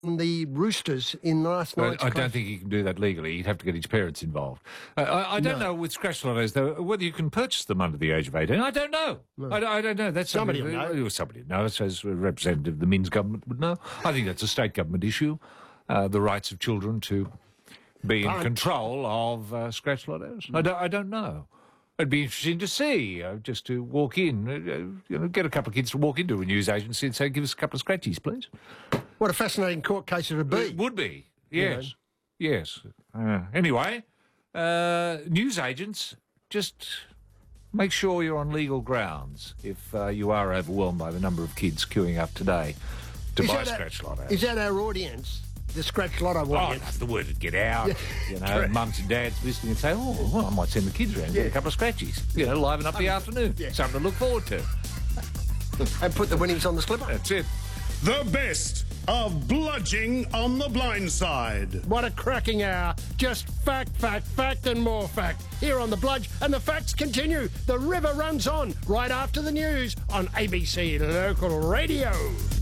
the Roosters in last night's I don't think he can do that legally. He'd have to get his parents involved. I don't know with scratch lottos, though, whether you can purchase them under the age of 18. I don't know. No. I don't know. That's somebody will know. Somebody knows, as a representative of the Minns government would know. I think that's a state government issue, the rights of children to be in control of scratch lottos. I don't know. It'd be interesting to see, just to walk in, get a couple of kids to walk into a news agency and say, give us a couple of scratchies, please. What a fascinating court case it would be. It would be, yes. Yes. Anyway, news agents, just make sure you're on legal grounds if you are overwhelmed by the number of kids queuing up today to buy scratch lottos. Is that our audience? The scratch lotto audience. Oh, that's the word would get out. Mums and dads listening and say, oh, well, I might send the kids around and get a couple of scratchies. Liven up the afternoon. Something to look forward to. And put the winnings on the slipper. That's it. The best of Bludging on the Blind Side. What a cracking hour. Just fact, fact, fact and more fact. Here on The Bludge, and the facts continue. The river runs on right after the news on ABC Local Radio.